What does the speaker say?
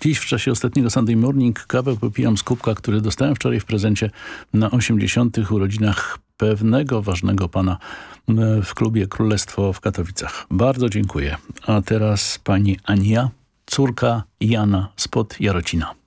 Dziś w czasie ostatniego Sunday Morning kawę popijam z kubka, który dostałem wczoraj w prezencie na 80. urodzinach pewnego ważnego pana w klubie Królestwo w Katowicach. Bardzo dziękuję. A teraz pani Ania, córka Jana spod Jarocina.